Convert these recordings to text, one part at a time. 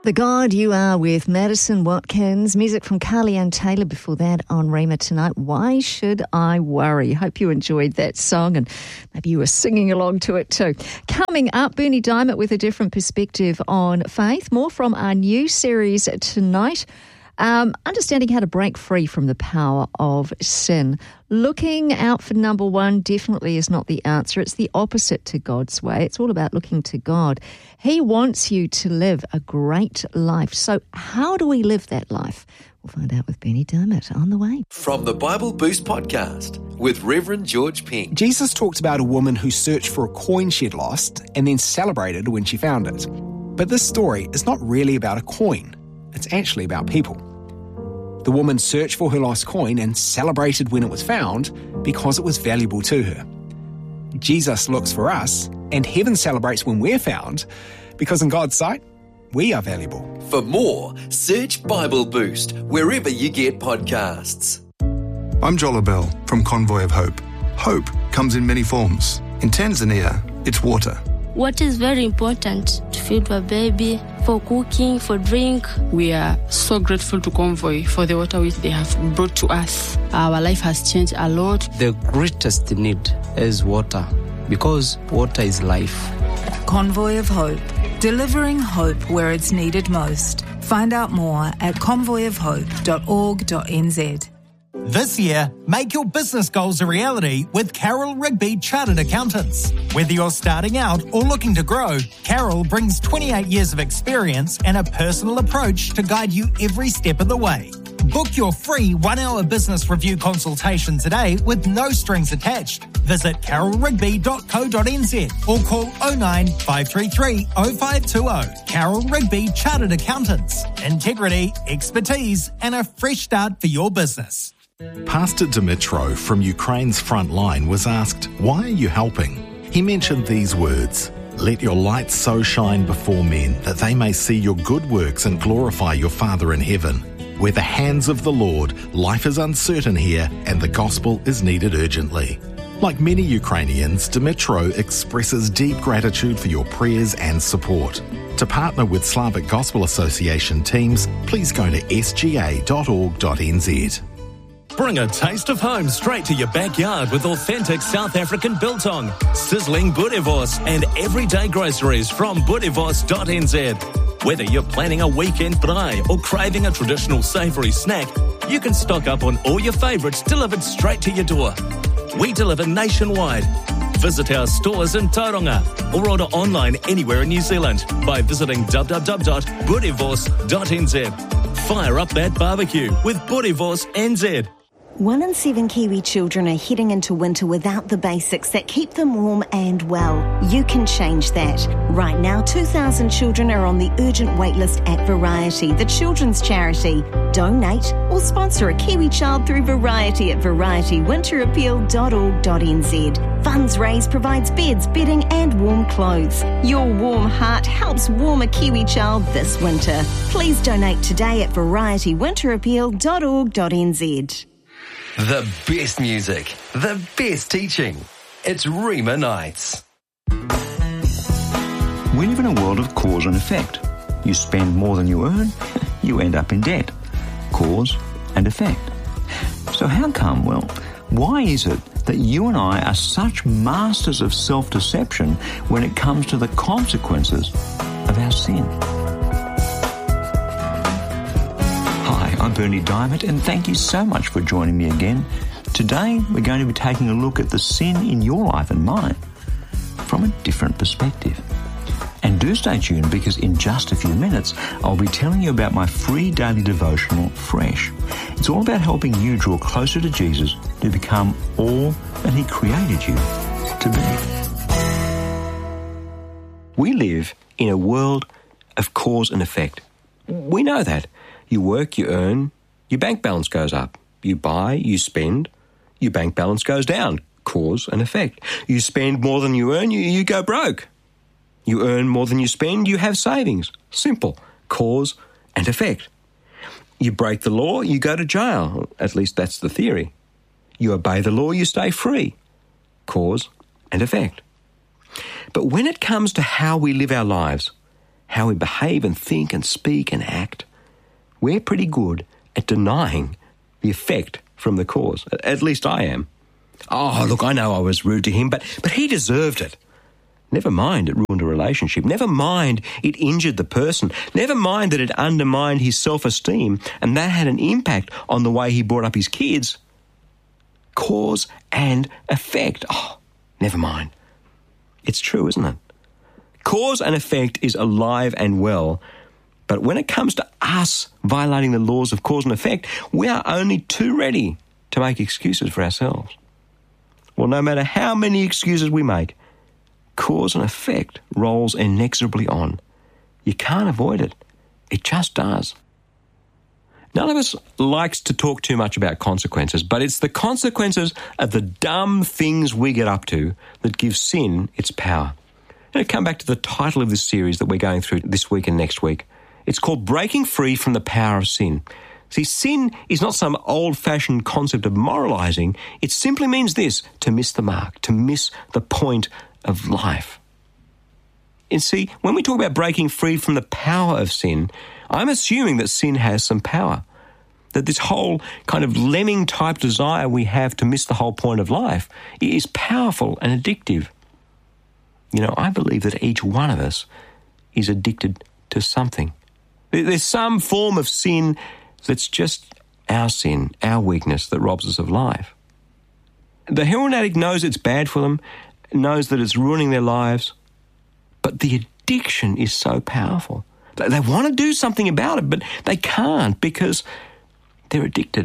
The God You Are with Madison Watkins. Music from Carly Ann Taylor before that on Rhema tonight. Why Should I Worry? Hope you enjoyed that song and maybe you were singing along to it too. Coming up, Berni Dymet with a different perspective on faith. More from our new series tonight. Understanding how to break free from the power of sin. Looking out for number one definitely is not the answer. It's the opposite to God's way. It's all about looking to God. He wants you to live a great life. So how do we live that life? We'll find out with Berni Dymet on the way. From the Bible Boost podcast with Reverend George Pink. Jesus talked about a woman who searched for a coin she'd lost and then celebrated when she found it. But this story is not really about a coin. It's actually about people. The woman searched for her lost coin and celebrated when it was found because it was valuable to her. Jesus looks for us, and heaven celebrates when we're found because in God's sight, we are valuable. For more, search Bible Boost wherever you get podcasts. I'm Joel Bell from Convoy of Hope. Hope comes in many forms. In Tanzania, it's water. Water is very important to feed my baby, for cooking, for drink. We are so grateful to Convoy for the water which they have brought to us. Our life has changed a lot. The greatest need is water because water is life. Convoy of Hope, delivering hope where it's needed most. Find out more at convoyofhope.org.nz. This year, make your business goals a reality with Carol Rigby Chartered Accountants. Whether you're starting out or looking to grow, Carol brings 28 years of experience and a personal approach to guide you every step of the way. Book your free 1-hour business review consultation today with no strings attached. Visit carolrigby.co.nz or call 09 533 0520. Carol Rigby Chartered Accountants. Integrity, expertise, and a fresh start for your business. Pastor Dmytro from Ukraine's front line was asked, "Why are you helping?" He mentioned these words, "Let your light so shine before men that they may see your good works and glorify your Father in heaven." We're the hands of the Lord. Life is uncertain here and the gospel is needed urgently. Like many Ukrainians, Dmytro expresses deep gratitude for your prayers and support. To partner with Slavic Gospel Association teams, please go to sga.org.nz. Bring a taste of home straight to your backyard with authentic South African biltong, sizzling boerewors and everyday groceries from boerewors.nz. Whether you're planning a weekend braai or craving a traditional savoury snack, you can stock up on all your favourites delivered straight to your door. We deliver nationwide. Visit our stores in Tauranga or order online anywhere in New Zealand by visiting www.boerewors.nz. Fire up that barbecue with Boerewors NZ. 1 in 7 Kiwi children are heading into winter without the basics that keep them warm and well. You can change that. Right now, 2,000 children are on the urgent waitlist at Variety, the children's charity. Donate or sponsor a Kiwi child through Variety at varietywinterappeal.org.nz. Funds raised provides beds, bedding and warm clothes. Your warm heart helps warm a Kiwi child this winter. Please donate today at varietywinterappeal.org.nz. The best music, the best teaching. It's Rhema Nights. We live in a world of cause and effect. You spend more than you earn, you end up in debt. Cause and effect. So how come, why is it that you and I are such masters of self-deception when it comes to the consequences of our sin? Hi, I'm Berni Dymet, and thank you so much for joining me again. Today, we're going to be taking a look at the sin in your life and mine from a different perspective. And do stay tuned, because in just a few minutes, I'll be telling you about my free daily devotional, Fresh. It's all about helping you draw closer to Jesus to become all that He created you to be. We live in a world of cause and effect. We know that. You work, you earn, your bank balance goes up. You buy, you spend, your bank balance goes down. Cause and effect. You spend more than you earn, you go broke. You earn more than you spend, you have savings. Simple. Cause and effect. You break the law, you go to jail. At least that's the theory. You obey the law, you stay free. Cause and effect. But when it comes to how we live our lives, how we behave and think and speak and act, we're pretty good at denying the effect from the cause. At least I am. Oh, look, I know I was rude to him, but he deserved it. Never mind it ruined a relationship. Never mind it injured the person. Never mind that it undermined his self-esteem and that had an impact on the way he brought up his kids. Cause and effect. Oh, never mind. It's true, isn't it? Cause and effect is alive and well, but when it comes to us violating the laws of cause and effect, we are only too ready to make excuses for ourselves. Well, no matter how many excuses we make, cause and effect rolls inexorably on. You can't avoid it. It just does. None of us likes to talk too much about consequences, but it's the consequences of the dumb things we get up to that give sin its power. I'm going to come back to the title of this series that we're going through this week and next week. It's called Breaking Free from the Power of Sin. See, sin is not some old-fashioned concept of moralising. It simply means this, to miss the mark, to miss the point of life. And see, when we talk about breaking free from the power of sin, I'm assuming that sin has some power, that this whole kind of lemming-type desire we have to miss the whole point of life is powerful and addictive. You know, I believe that each one of us is addicted to something. There's some form of sin that's just our sin, our weakness that robs us of life. The heroin addict knows it's bad for them, knows that it's ruining their lives, but the addiction is so powerful. They want to do something about it, but they can't because they're addicted.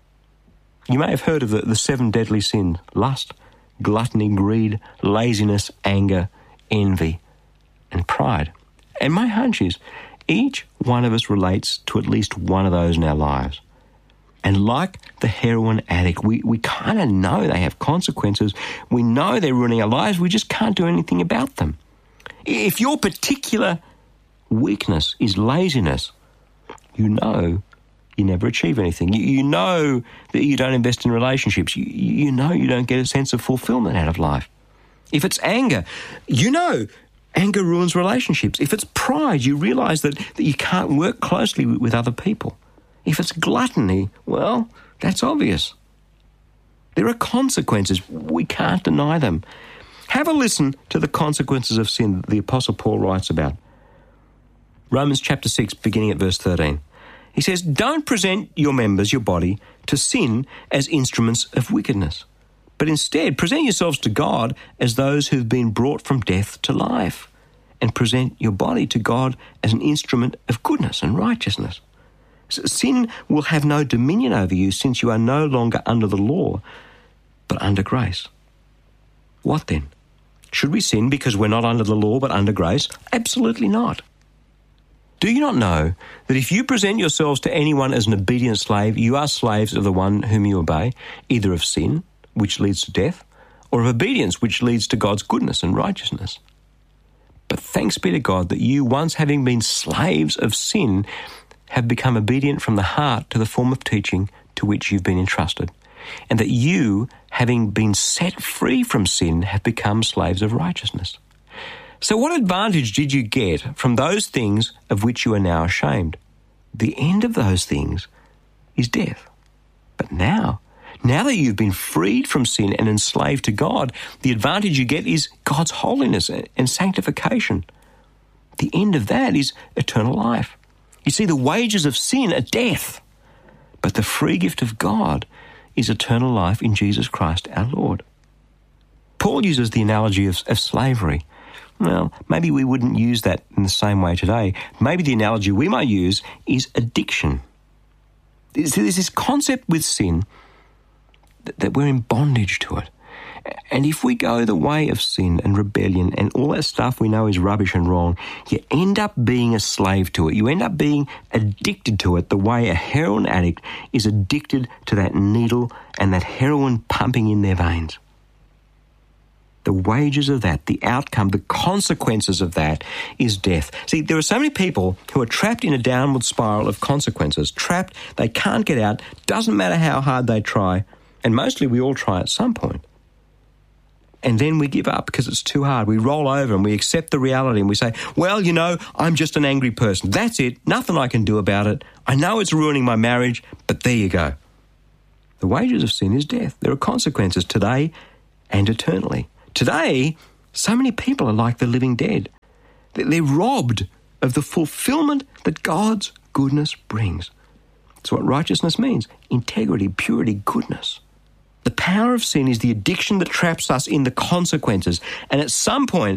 You may have heard of the 7 deadly sins: lust, gluttony, greed, laziness, anger, envy, and pride. And my hunch is each one of us relates to at least one of those in our lives. And like the heroin addict, we kind of know they have consequences. We know they're ruining our lives. We just can't do anything about them. If your particular weakness is laziness, you know you never achieve anything. You know that you don't invest in relationships. You know you don't get a sense of fulfillment out of life. If it's anger, you know anger ruins relationships. If it's pride, you realise that you can't work closely with other people. If it's gluttony, well, that's obvious. There are consequences. We can't deny them. Have a listen to the consequences of sin that the Apostle Paul writes about. Romans chapter 6, beginning at verse 13. He says, "Don't present your members, your body, to sin as instruments of wickedness, but instead present yourselves to God as those who've been brought from death to life, and present your body to God as an instrument of goodness and righteousness. Sin will have no dominion over you, since you are no longer under the law, but under grace." What then? Should we sin because we're not under the law but under grace? Absolutely not. Do you not know that if you present yourselves to anyone as an obedient slave, you are slaves of the one whom you obey, either of sin, which leads to death, or of obedience, which leads to God's goodness and righteousness? But thanks be to God that you, once having been slaves of sin, have become obedient from the heart to the form of teaching to which you've been entrusted, and that you, having been set free from sin, have become slaves of righteousness. So what advantage did you get from those things of which you are now ashamed? The end of those things is death. But now that you've been freed from sin and enslaved to God, the advantage you get is God's holiness and sanctification. The end of that is eternal life. You see, the wages of sin are death, but the free gift of God is eternal life in Jesus Christ our Lord. Paul uses the analogy of slavery. Well, maybe we wouldn't use that in the same way today. Maybe the analogy we might use is addiction. There's this concept with sin that we're in bondage to it. And if we go the way of sin and rebellion and all that stuff we know is rubbish and wrong, you end up being a slave to it. You end up being addicted to it the way a heroin addict is addicted to that needle and that heroin pumping in their veins. The wages of that, the outcome, the consequences of that is death. See, there are so many people who are trapped in a downward spiral of consequences. Trapped, they can't get out, doesn't matter how hard they try, and mostly we all try at some point. And then we give up because it's too hard. We roll over and we accept the reality and we say, well, you know, I'm just an angry person. That's it. Nothing I can do about it. I know it's ruining my marriage, but there you go. The wages of sin is death. There are consequences today and eternally. Today, so many people are like the living dead. They're robbed of the fulfillment that God's goodness brings. That's what righteousness means. Integrity, purity, goodness. The power of sin is the addiction that traps us in the consequences. And at some point,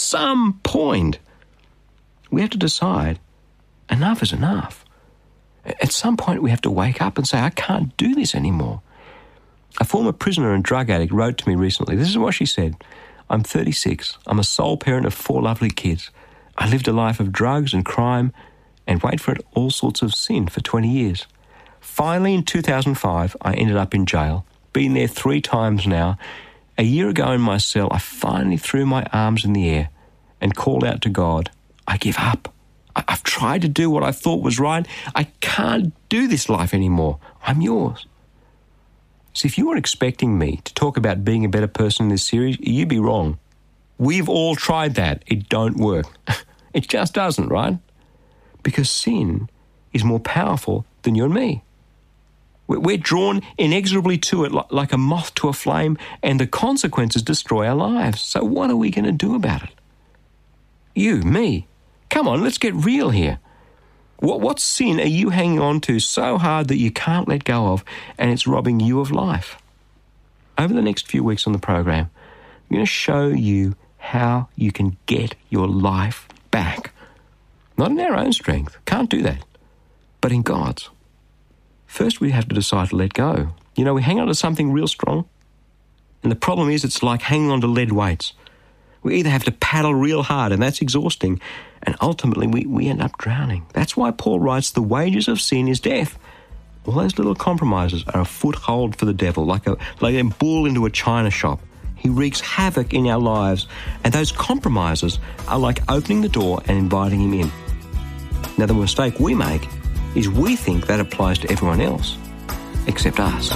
we have to decide enough is enough. At some point, we have to wake up and say, I can't do this anymore. A former prisoner and drug addict wrote to me recently. This is what she said. I'm 36. I'm a sole parent of 4 lovely kids. I lived a life of drugs and crime and wait for it, all sorts of sin for 20 years. Finally, in 2005, I ended up in jail. Been there 3 times now. A year ago in my cell, I finally threw my arms in the air and called out to God, I give up. I've tried to do what I thought was right. I can't do this life anymore. I'm yours. See, if you were expecting me to talk about being a better person in this series, you'd be wrong. We've all tried that. It don't work. It just doesn't, right? Because sin is more powerful than you and me. We're drawn inexorably to it like a moth to a flame, and the consequences destroy our lives. So what are we going to do about it? You, me. Come on, let's get real here. What sin are you hanging on to so hard that you can't let go of, and it's robbing you of life? Over the next few weeks on the program, I'm going to show you how you can get your life back. Not in our own strength, can't do that, but in God's. First, we have to decide to let go. You know, we hang on to something real strong, and the problem is it's like hanging on to lead weights. We either have to paddle real hard, and that's exhausting, and ultimately we end up drowning. That's why Paul writes, the wages of sin is death. All those little compromises are a foothold for the devil, like a bull into a china shop. He wreaks havoc in our lives, and those compromises are like opening the door and inviting him in. Now, the mistake we make is we think that applies to everyone else, except us.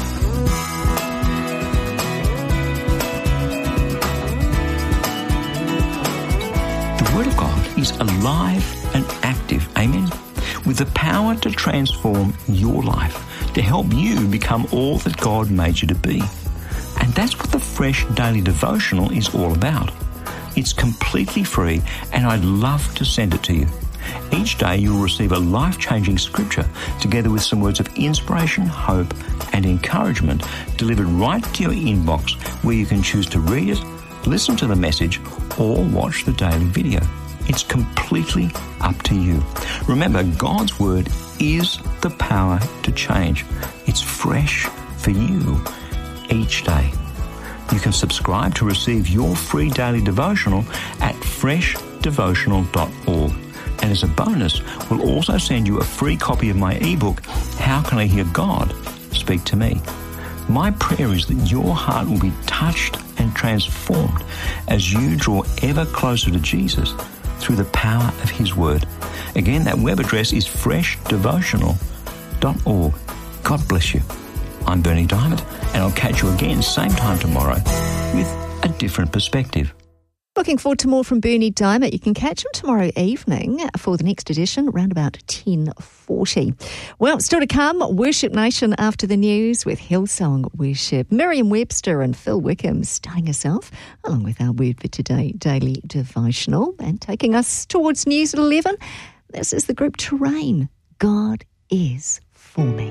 The Word of God is alive and active, amen, with the power to transform your life, to help you become all that God made you to be. And that's what the Fresh Daily Devotional is all about. It's completely free, and I'd love to send it to you. Each day you'll receive a life-changing scripture together with some words of inspiration, hope and encouragement delivered right to your inbox, where you can choose to read it, listen to the message or watch the daily video. It's completely up to you. Remember, God's Word is the power to change. It's fresh for you each day. You can subscribe to receive your free daily devotional at freshdevotional.org. And as a bonus, we'll also send you a free copy of my ebook, How Can I Hear God Speak to Me? My prayer is that your heart will be touched and transformed as you draw ever closer to Jesus through the power of His Word. Again, that web address is freshdevotional.org. God bless you. I'm Bernie Diamond, and I'll catch you again same time tomorrow with a different perspective. Looking forward to more from Bernie Diamond. You can catch him tomorrow evening for the next edition, around about 10:40. Well, still to come, Worship Nation after the news with Hillsong Worship. Miriam Webster and Phil Wickham starting us off, along with our Word for Today Daily Devotional, and taking us towards news at 11. This is the group Terrain. God is for me.